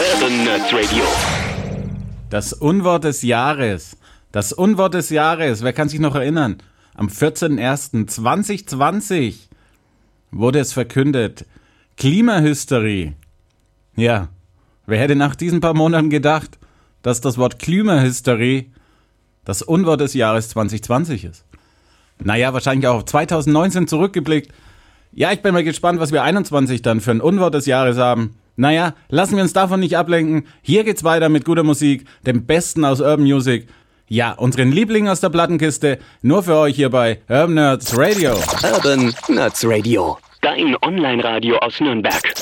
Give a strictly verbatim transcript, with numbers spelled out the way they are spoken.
Urban Nerds Radio. Das Unwort des Jahres. Das Unwort des Jahres. Wer kann sich noch erinnern? Am vierzehnten ersten zweitausendzwanzig wurde es verkündet. Klimahysterie. Ja, wer hätte nach diesen paar Monaten gedacht, dass das Wort Klimahysterie das Unwort des Jahres zwanzig zwanzig ist? Naja, wahrscheinlich auch auf zweitausendneunzehn zurückgeblickt. Ja, ich bin mal gespannt, was wir einundzwanzig dann für ein Unwort des Jahres haben. Naja, lassen wir uns davon nicht ablenken. Hier geht's weiter mit guter Musik, dem Besten aus Urban Music. Ja, unseren Lieblingen aus der Plattenkiste, nur für euch hier bei Urban Nerds Radio. Urban Nerds Radio, dein Online-Radio aus Nürnberg.